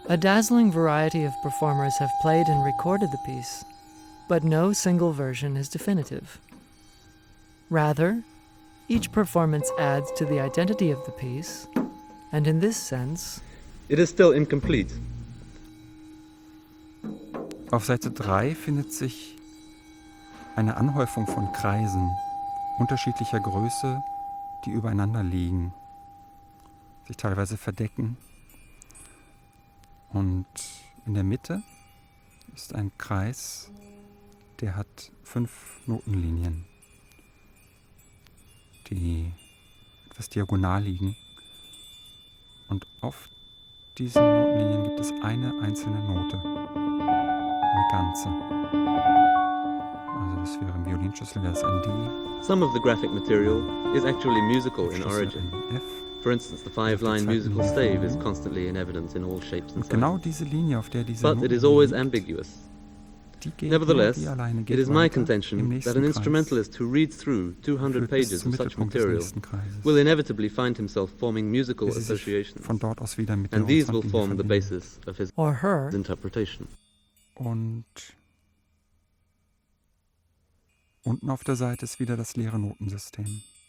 A dazzling variety of performers have played and recorded the piece, but no single version is definitive. Rather, each performance adds to the identity of the piece, and in this sense, it is still incomplete. Auf Seite 3 findet sich eine Anhäufung von Kreisen unterschiedlicher Größe, die übereinander liegen, sich teilweise verdecken. Und in der Mitte ist ein Kreis, der hat 5 Notenlinien, die etwas diagonal liegen. Und auf diesen Notenlinien gibt es eine einzelne Note, eine ganze. Also das wäre im Violinschlüssel, wäre es ein D. Some of the graphic material is actually musical in origin. F. For instance, the 5-line musical stave is constantly in evidence in all shapes and Und genau sizes. diese Linie, auf der diese But Note it is always liegt, ambiguous. die geht Nevertheless, nur, die alleine it geht is my weiter im contention nächsten that an Kreis. instrumentalist who reads through 200 Führt bis pages zum of such Mittelpunkt des material nächsten Kreises, will inevitably find himself forming musical bis sie sich associations, von dort aus wieder mit der and these will Horizont form the verbinden. basis of his or her, interpretation. Und unten auf der Seite ist wieder das leere Notensystem.